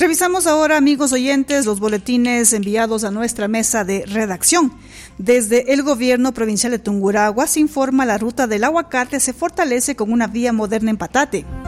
Revisamos ahora, amigos oyentes, los boletines enviados a nuestra mesa de redacción. Desde el gobierno provincial de Tungurahua se informa la ruta del aguacate se fortalece con una vía moderna en Patate.